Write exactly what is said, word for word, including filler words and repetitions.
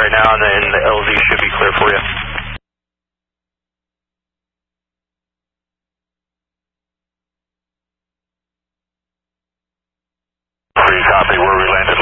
right now, and then the L Z should be clear for you. Free copy, where we landed